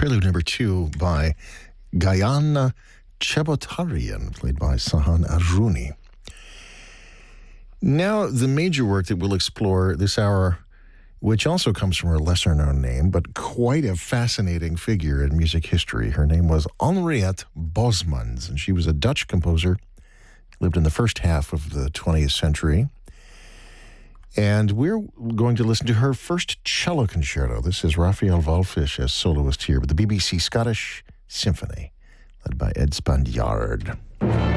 Prelude number 2 by Gayan Chebotarean, played by Sahan Aruni. Now, the major work that we'll explore this hour, which also comes from a lesser-known name, but quite a fascinating figure in music history. Her name was Henriette Bosmans, and she was a Dutch composer, lived in the first half of the 20th century. And we're going to listen to her first cello concerto. This is Raphael Wallfisch as soloist here with the BBC Scottish Symphony, led by Ed Spandiard.